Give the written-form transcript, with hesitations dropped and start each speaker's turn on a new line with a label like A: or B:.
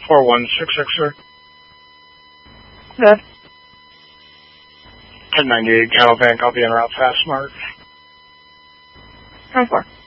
A: 4166, sir.
B: Good.
A: 1098 Cattle Bank, I'll be en route fast, Mark.
B: 24.